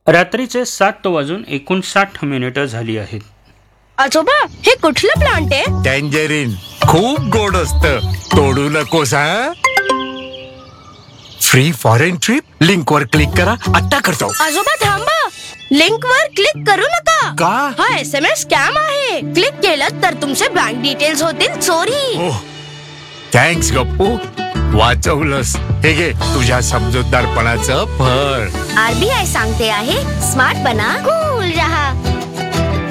रात्रीचे 7:59 झाली आहेत. आजोबा, हे कुठलं प्लांट आहे? टँजरीन खूप गोड असतं, तोडू नकोस हा. फ्री फॉरेन ट्रिप लिंक वर क्लिक करा, आता करतो. आजोबा थांबा, लिंक वर क्लिक करू नका. का? हा SMS स्कॅम आहे. क्लिक केलं तर तुमचे बँक डिटेल्स होतील चोरी. थँक्स गप्पू, वाचवलंस. हे घे तुझ्या समजूतदारपणाचं फळ. RBI सांगते आहे, स्मार्ट बना.